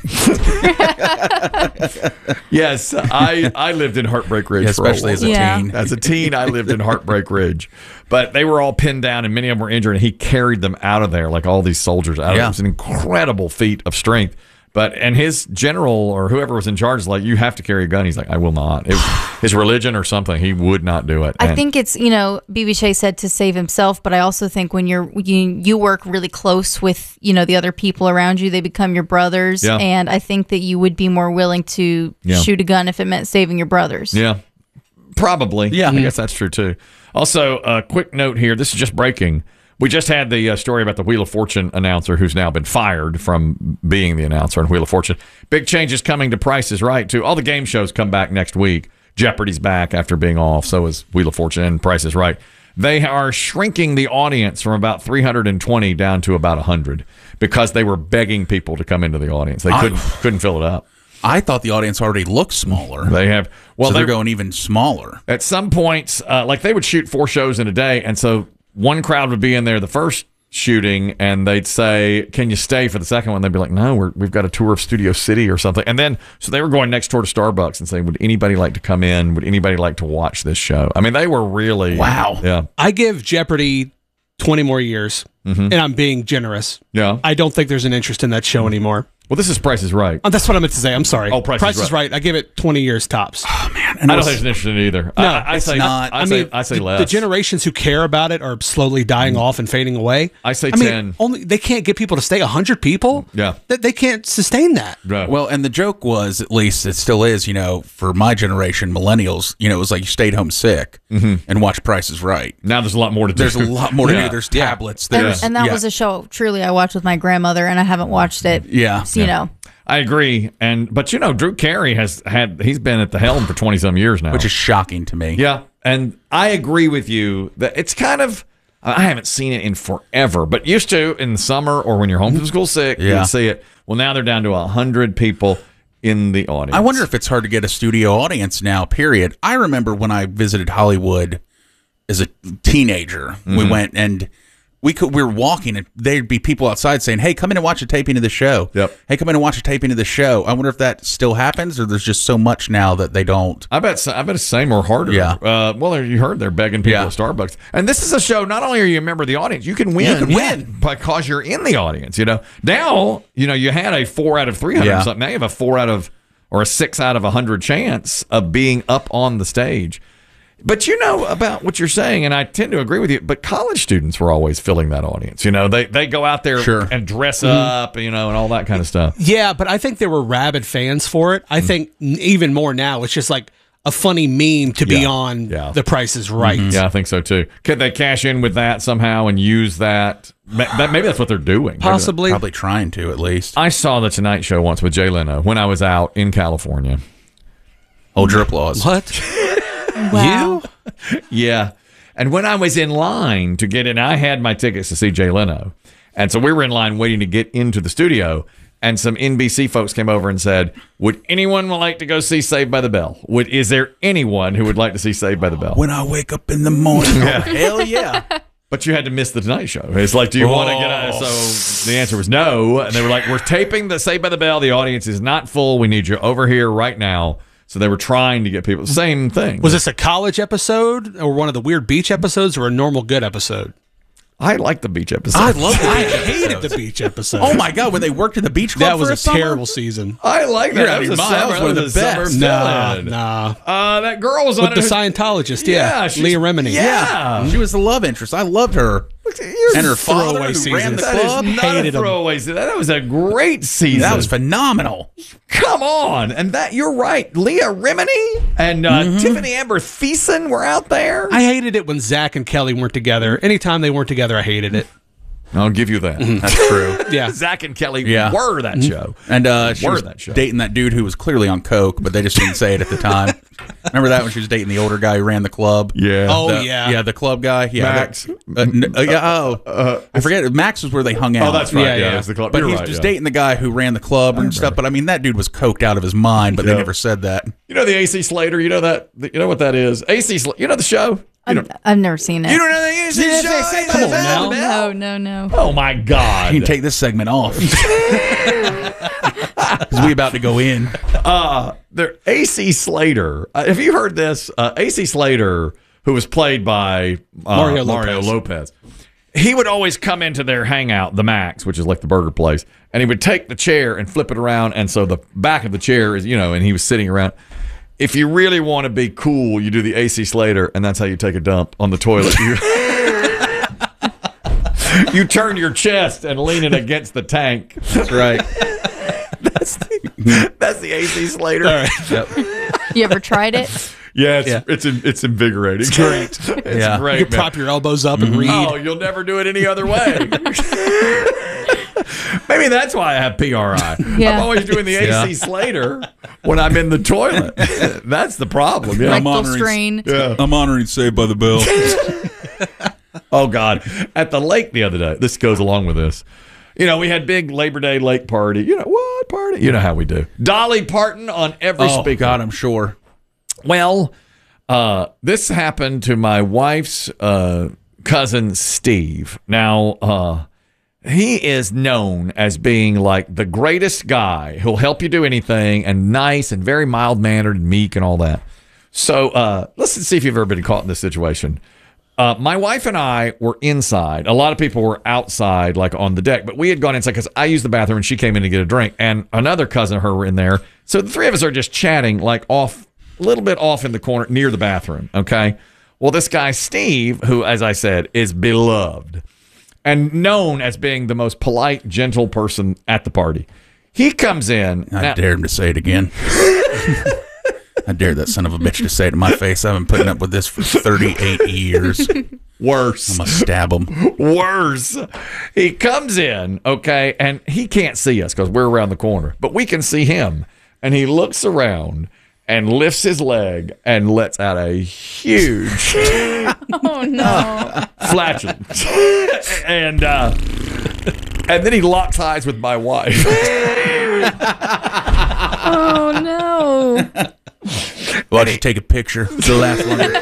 Yes, I lived in Heartbreak Ridge, especially as a teen. As a teen, I lived in Heartbreak Ridge. But they were all pinned down, and many of them were injured, and he carried them out of there, like all these soldiers out of there. It was an incredible feat of strength. And his general or whoever was in charge is like, you have to carry a gun. He's like, I will not. It was his religion or something. He would not do it. I think it's, B.B. Shea said to save himself, but I also think when you work really close with, the other people around you, they become your brothers. Yeah. And I think that you would be more willing to shoot a gun if it meant saving your brothers. Yeah, probably. Yeah. I guess that's true too. Also, a quick note here. This is just breaking. We just had the story about the Wheel of Fortune announcer who's now been fired from being the announcer on Wheel of Fortune. Big changes coming to Price is Right, too. All the game shows come back next week. Jeopardy's back after being off. So is Wheel of Fortune and Price is Right. They are shrinking the audience from about 320 down to about 100 because they were begging people to come into the audience. They couldn't fill it up. I thought the audience already looked smaller. They have. Well, so they're going even smaller. At some points, like they would shoot 4 shows in a day, and so one crowd would be in there the first shooting, and they'd say, can you stay for the second one? They'd be like, no, we've got a tour of Studio City or something. And then, so they were going next door to Starbucks and saying, would anybody like to come in? Would anybody like to watch this show? I mean, they were really... Wow. Yeah. I give Jeopardy 20 more years, and I'm being generous. Yeah. I don't think there's an interest in that show anymore. Well, this is Price is Right. That's what I meant to say. I'm sorry. Oh, Price is Right. I give it 20 years tops. Oh, man. I don't think it's interesting either. No, I say not. I say less. The generations who care about it are slowly dying off and fading away. I say 10. They can't get people to stay 100 people. Yeah. They can't sustain that. Right. Well, and the joke was, at least it still is, for my generation, millennials, it was like you stayed home sick and watched Price is Right. Now there's a lot more to do. There's a lot more to do. There's tablets. And that was a show, truly, I watched with my grandmother, and I haven't watched it. Yeah. So, I agree, but Drew Carey he's been at the helm for 20-some years now, which is shocking to me. Yeah, and I agree with you that it's kind of, I haven't seen it in forever, but used to in the summer or when you're home from school sick, you'd see it. Well, now they're down to 100 people in the audience. I wonder if it's hard to get a studio audience now, period. I remember when I visited Hollywood as a teenager, we went and we were walking and there'd be people outside saying, "Hey, come in and watch a taping of the show." Yep. Hey, come in and watch a taping of the show. I wonder if that still happens, or there's just so much now that they don't. I bet it's the same or harder. Yeah. Well, you heard they're begging people at Starbucks, and this is a show. Not only are you a member of the audience, you can win. Because you're in the audience. Now you had a 4 out of 300 or something. Now you have a 4 out of or a 6 out of 100 chance of being up on the stage. But about what you're saying, and I tend to agree with you, but college students were always filling that audience. They go out there and dress up, and all that kind of stuff. Yeah, but I think there were rabid fans for it. I think even more now, it's just like a funny meme to be on The Price is Right. Yeah, I think so too. Could they cash in with that somehow and use that? Maybe that's what they're doing. Possibly. Probably trying to, at least. I saw The Tonight Show once with Jay Leno when I was out in California. Hold your applause. What? Wow. Yeah. And when I was in line to get in, I had my tickets to see Jay Leno. And so we were in line waiting to get into the studio. And some NBC folks came over and said, "Would anyone like to go see Saved by the Bell? Is there anyone who would like to see Saved by the Bell?" When I wake up in the morning. Hell yeah. But you had to miss the Tonight Show. It's like, do you want to get out? So the answer was no. And they were like, "We're taping the Saved by the Bell. The audience is not full. We need you over here right now." So they were trying to get people. Same thing. Was this a college episode or one of the weird beach episodes or a normal good episode? I like the beach episode. I love the I hated the beach episode. Oh my god, when they worked in the beach club that was for a terrible season. I like that. That was one of the best. Nah. That girl was on with the Scientologist. Yeah, Leah Remini. Yeah, she was the love interest. I loved her. And her father who ran the club. Hated throwaway season. That was a great season. That was phenomenal. Come on, and you're right. Leah Remini and Tiffany Amber Thiessen were out there. I hated it when Zach and Kelly weren't together. Anytime they weren't together, I hated it. I'll give you that. That's true. Yeah, Zach and Kelly were that show, and she was dating that dude who was clearly on coke, but they just didn't say it at the time. Remember that when she was dating the older guy who ran the club? Yeah. The club guy. Yeah, Max. I forget. Max was where they hung out. Oh, that's right. Yeah, it was the club. But he was dating the guy who ran the club and stuff. But I mean, that dude was coked out of his mind. But they never said that. You know the AC Slater. You know that. You know what that is? AC. You know the show. I've never seen it. You don't know the AC show? Come on now. No. Oh my God! You can take this segment off. We about to go in. AC Slater. Have you heard this? AC Slater, who was played by Mario Lopez. He would always come into their hangout, the Max, which is like the burger place, and he would take the chair and flip it around, and so the back of the chair is, and he was sitting around. If you really want to be cool, you do the AC Slater, and that's how you take a dump on the toilet. You turn your chest and lean it against the tank. That's right. That's the AC Slater. All right. Yep. You ever tried it? Yeah, it's invigorating. It's great. It's great. You can prop your elbows up and read. Oh, you'll never do it any other way. Maybe that's why I have PRI. Yeah. I'm always doing the AC Slater when I'm in the toilet. That's the problem. Yeah. Rectal strain. Yeah. I'm honoring Saved by the Bell. Oh, God. At the lake the other day, this goes along with this. We had big Labor Day lake party. What party? You know how we do. Dolly Parton on every speaker. Oh, God, I'm sure. Well, this happened to my wife's cousin, Steve. Now, he is known as being like the greatest guy who'll help you do anything and nice and very mild-mannered and meek and all that. So let's see if you've ever been caught in this situation. My wife and I were inside. A lot of people were outside, like on the deck, but we had gone inside because I used the bathroom and she came in to get a drink, and another cousin of her were in there. So the three of us are just chatting, like off, a little bit off in the corner near the bathroom. Okay. Well, this guy, Steve, who, as I said, is beloved and known as being the most polite, gentle person at the party. He comes in. I dare him to say it again. I dare that son of a bitch to say it to my face. I've been putting up with this for 38 years. Worse. I'm going to stab him. Worse. He comes in, okay, and he can't see us because we're around the corner, but we can see him. And he looks around and lifts his leg and lets out a huge Oh, no. flatulence. And then he locks eyes with my wife. Oh, no. Why don't you take a picture? It'll last longer.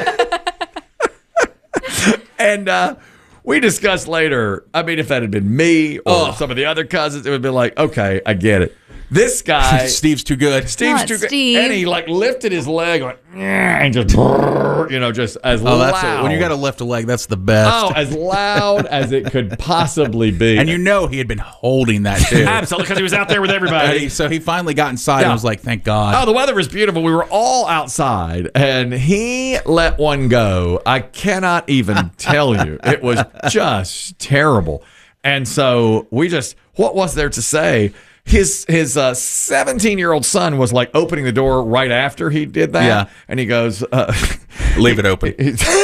And we discussed later, I mean, if that had been me or some of the other cousins, it would be like, okay, I get it. This guy, Steve's too good. Steve's too good. And he like lifted his leg, went, and just, just as loud. That's it. When you got to lift a leg, that's the best. Oh, as loud as it could possibly be. And he had been holding that too. Absolutely, because he was out there with everybody. So he finally got inside and was like, thank God. Oh, the weather was beautiful. We were all outside, and he let one go. I cannot even tell you. It was just terrible. And so what was there to say? His 17-year-old son was like opening the door right after he did that. Yeah. And he goes, leave it open.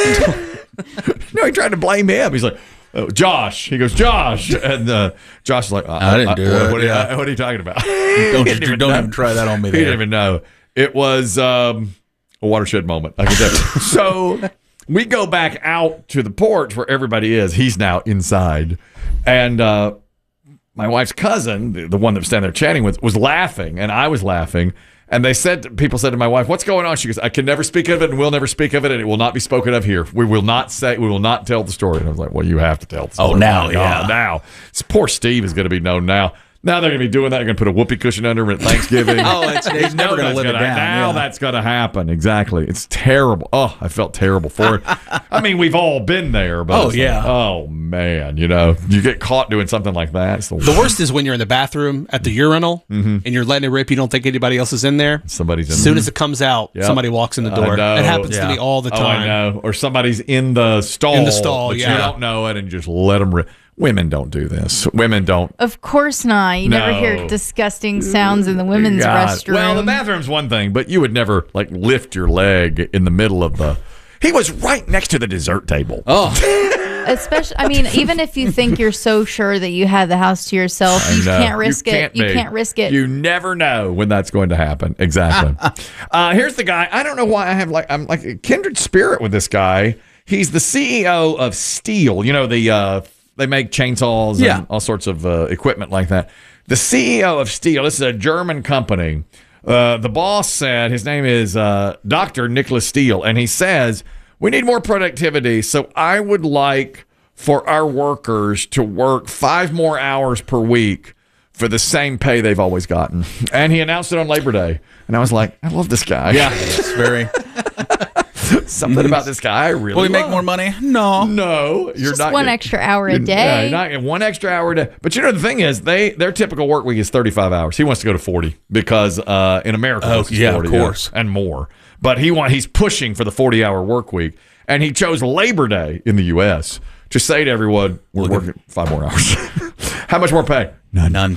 No, he tried to blame him. He's like, oh, Josh. He goes, Josh. And Josh is like, I didn't do it. What are you talking about? Don't even try that on me. He didn't even know. It was a watershed moment. I can tell you. So we go back out to the porch where everybody is. He's now inside. And my wife's cousin, the one that was standing there chatting with, was laughing, and I was laughing. And people said to my wife, "What's going on?" She goes, "I can never speak of it, and we'll never speak of it, and it will not be spoken of here. We will not tell the story." And I was like, "Well, you have to tell the story." Oh, now, yeah. Now. Poor Steve is going to be known now. Now they're going to be doing that. They're going to put a whoopee cushion under him at Thanksgiving. He's never going to live it down. Now that's going to happen. Exactly. It's terrible. Oh, I felt terrible for it. I mean, we've all been there. But oh, man. You get caught doing something like that. The worst is when you're in the bathroom at the urinal and you're letting it rip. You don't think anybody else is in there. Somebody's in As soon as it comes out, somebody walks in the door. It happens to me all the time. Oh, I know. Or somebody's in the stall. But you don't know it and just let them rip. Women don't do this. Women don't. Of course not. You never hear disgusting sounds in the women's restroom. Well, the bathroom's one thing, but you would never lift your leg in the middle of the. He was right next to the dessert table. Oh. Especially, I mean, even if you think you're so sure that you have the house to yourself, you can't risk it. You can't risk it. You never know when that's going to happen. Exactly. Here's the guy. I don't know why I'm like a kindred spirit with this guy. He's the CEO of Stihl. They make chainsaws and all sorts of equipment like that. The CEO of Stihl, this is a German company. The boss said, his name is Dr. Nicholas Stihl, and he says, we need more productivity, so I would like for our workers to work 5 more hours per week for the same pay they've always gotten. And he announced it on Labor Day. And I was like, I love this guy. Yeah, it's very... Something about this guy I really Will he make more money? No. You're just not. One extra hour a day. Yeah, you're not getting 1 extra hour a day. But the thing is, their typical work week is 35 hours. He wants to go to 40 because in America, it's 40, of course, and more. But he's pushing for the 40-hour work week, and he chose Labor Day in the U.S. to say to everyone, "We're working 5 more hours." How much more pay? None.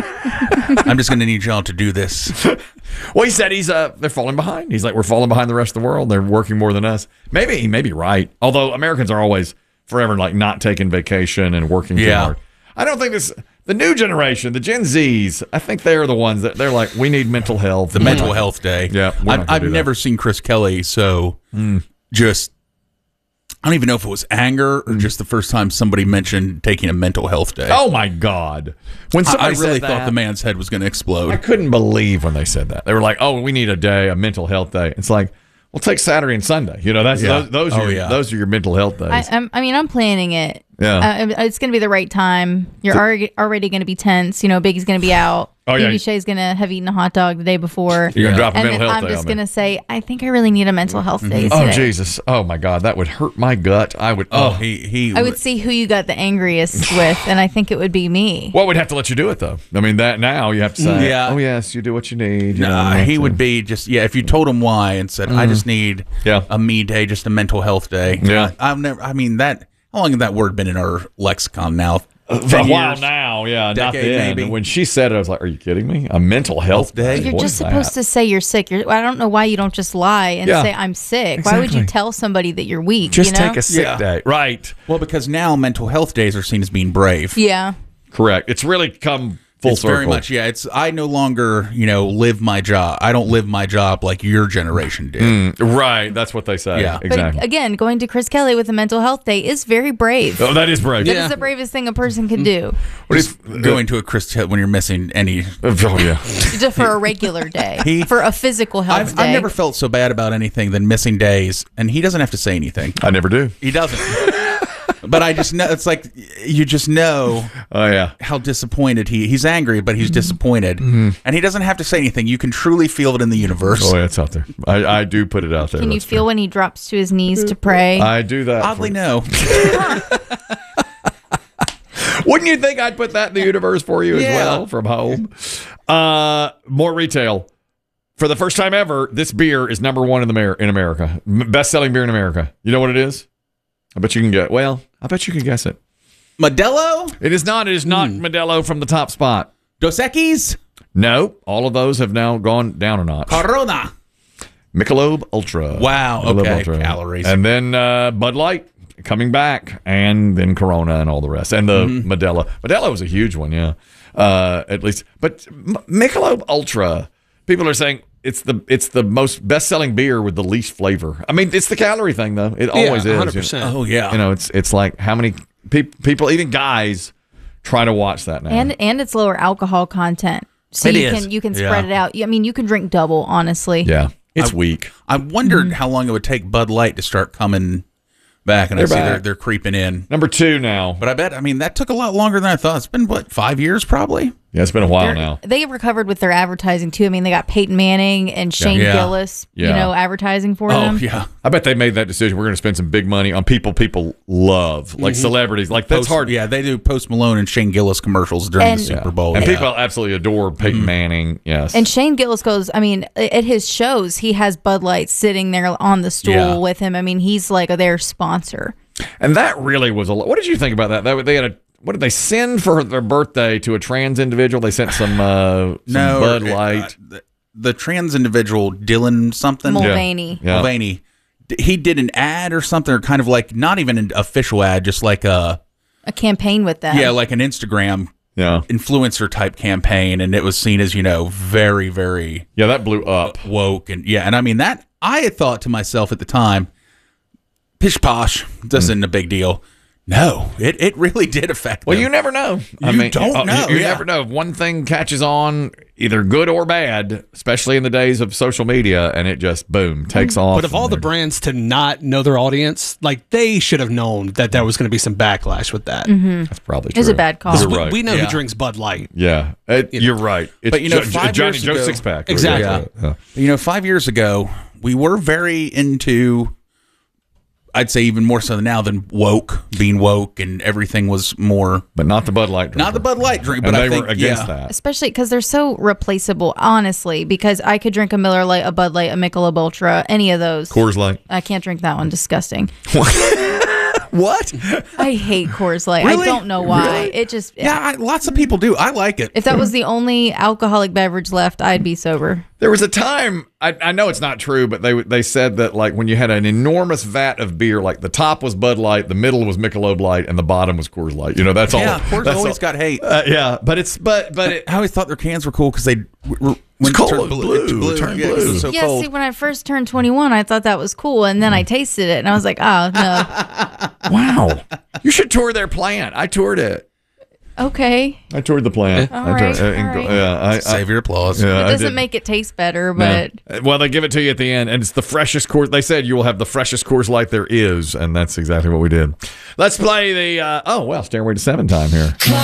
I'm just going to need y'all to do this. Well, he said they're falling behind. He's like, we're falling behind the rest of the world. They're working more than us. Maybe he may be right. Although Americans are always forever not taking vacation and working too hard. I don't think the new generation, the Gen Zs, I think they're the ones that they're like, we need mental health. The mental health day. Yeah. I've never seen Chris Kelly, so just... I don't even know if it was anger or just the first time somebody mentioned taking a mental health day. Oh, my God. When somebody I really thought the man's head was going to explode. I couldn't believe when they said that. They were like, oh, we need a mental health day. It's like, well, take Saturday and Sunday. Those are your mental health days. I'm planning it It's going to be the right time. You're already going to be tense. You know, Biggie's going to be out. Phoebe Shay's going to have eaten a hot dog the day before. You're going to drop a mental health day I'm just going to say, I think I really need a mental health day today. Oh, Jesus. Oh, my God. That would hurt my gut. I would. I would see who you got the angriest with, and I think it would be me. Well, we'd have to let you do it, though. I mean, that now you have to say, oh, yes, you do what you need. He would be just, if you told him why and said, I just need a me day, just a mental health day. Yeah. I've never, I mean, how long has that word been in our lexicon now? For a while now, not then. Maybe. When she said it, I was like, are you kidding me? A mental health day? You're just supposed to say you're sick. I don't know why you don't just lie and say I'm sick. Exactly. Why would you tell somebody that you're weak? Just take a sick day. Right. Well, because now mental health days are seen as being brave. Yeah. Correct. It's really come full circle. Very much, I no longer, live my job. I don't live my job like your generation did. Right. That's what they say. Yeah. Exactly. But again, going to Chris Kelly with a mental health day is very brave. Oh, that is brave. That is the bravest thing a person can do. What is going to a Chris Kelly when you're missing any? Just for a regular day. For a physical health day. I've never felt so bad about anything than missing days, and he doesn't have to say anything. I never do. He doesn't. But I just know, it's like, you just know how disappointed he's angry, but he's disappointed. And he doesn't have to say anything. You can truly feel it in the universe. Oh, yeah, it's out there. I do put it out there. Can you feel when he drops to his knees to pray? I do that. Oddly, no. Wouldn't you think I'd put that in the universe for you as well from home? More retail. For the first time ever, this beer is number one in America. Best-selling beer in America. You know what it is? I bet you can get. Well, I bet you can guess it. Modelo? It is not. It is not Modelo from the top spot. Dos Equis? No. All of those have now gone down a notch. Corona? Michelob Ultra. Wow. Michelob Ultra. Calories. And then Bud Light coming back, and then Corona and all the rest, and the Modelo. Modelo was a huge one, at least. But Michelob Ultra, people are saying it's the most best-selling beer with the least flavor. I mean, it's the calorie thing, though. It always is. 100%. Oh, yeah. It's like how many people, even guys, try to watch that now. And it's lower alcohol content. So you can spread it out. I mean, you can drink double, honestly. Yeah. It's weak. I wondered how long it would take Bud Light to start coming back, and they're creeping in. Number 2 now. But I bet, that took a lot longer than I thought. It's been, 5 years probably? Yeah, it's been a while now. They recovered with their advertising, too. I mean, they got Peyton Manning and Shane Gillis, advertising for them. Oh, yeah. I bet they made that decision. We're going to spend some big money on people love, like celebrities. Like, that's hard. Yeah, they do Post Malone and Shane Gillis commercials during the Super Bowl. And people absolutely adore Peyton Manning, yes. And Shane Gillis goes, at his shows, he has Bud Light sitting there on the stool with him. He's like their sponsor. And that really was a lot. What did you think about that? They had what did they send for their birthday to a trans individual? They sent some Bud Light. The trans individual, Dylan something? Mulvaney. Yeah. Mulvaney. He did an ad or something, or kind of like, not even an official ad, just like a campaign with them. Yeah, like an Instagram influencer type campaign, and it was seen as, very, very... Yeah, that blew up. Woke, and that, I had thought to myself at the time, pish posh, this isn't a big deal. No, it really did affect them. Well, you never know. You don't know. You never know. If one thing catches on, either good or bad, especially in the days of social media, and it just, boom, takes off. But of all the brands to not know their audience, like, they should have known that there was going to be some backlash with that. That's probably true. It's a bad call. Right. We know who drinks Bud Light. Yeah, you're right. It's but, 5 years ago, Joe Six-Pack. Exactly. Yeah. 5 years ago, we were very into... I'd say even more so now than being woke, and everything was more... But not the Bud Light drink. Not the Bud Light drink, but I think, were against that. Especially because they're so replaceable, honestly, because I could drink a Miller Lite, a Bud Light, a Michelob Ultra, any of those. Coors Light. I can't drink that one. Disgusting. What? I hate Coors Light. Really? I don't know why. Really? It just... lots of people do. I like it. If that was the only alcoholic beverage left, I'd be sober. There was a time, I know it's not true, but they said that, like, when you had an enormous vat of beer, like the top was Bud Light, the middle was Michelob Light, and the bottom was Coors Light. That's all. Yeah, Coors always got hate. But I always thought their cans were cool because they when it turned blue. It was so cold. See, when I first turned 21, I thought that was cool, and then I tasted it, and I was like, oh, no. Wow. You should tour their plant. I toured it. Okay. I toured the plant. All right. Save your applause. It doesn't make it taste better, but well, they give it to you at the end, and it's the freshest Coors. They said you will have the freshest Coors Light there is, and that's exactly what we did. Let's play the Stairway to 7 time here.